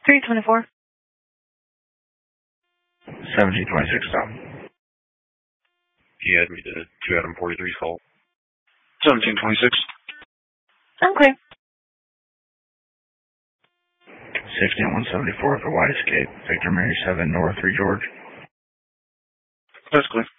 324. 1726, Tom. He had me to 2 Adam 43's call. 1726. Okay. 16174 for White Escape. Victor Mary 7 North 3 George. That's clear.